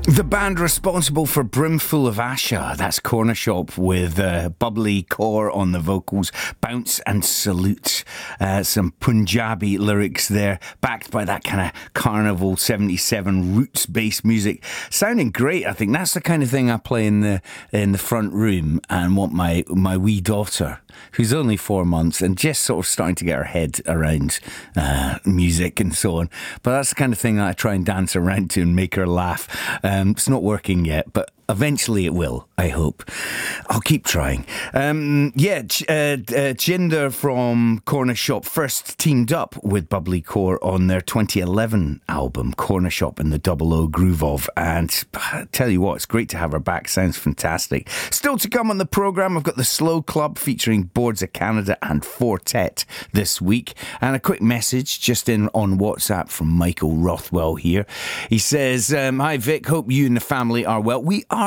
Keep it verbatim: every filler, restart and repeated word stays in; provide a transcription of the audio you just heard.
The band responsible for Brimful of Asha, that's Corner Shop, with uh, Bubbly Core on the vocals, Bounce and Salute. Uh, some Punjabi lyrics there, backed by that kind of Carnival seventy-seven roots-based music. Sounding great, I think. That's the kind of thing I play in the in the front room and want my, my wee daughter, who's only four months and just sort of starting to get her head around uh, music and so on. But that's the kind of thing I try and dance around to and make her laugh. Um, it's not working yet, but eventually it will, I hope. I'll keep trying. Um, yeah, uh, uh, Jinder from Corner Shop first teamed up with Bubbly Core on their twenty eleven album, Corner Shop and the Double O Groove Of. And I tell you what, it's great to have her back. Sounds fantastic. Still to come on the programme, I've got the Slow Club featuring Boards of Canada and Fortet this week. And a quick message just in on WhatsApp from Michael Rothwell here. He says, um, hi Vic, hope you and the family are well. We are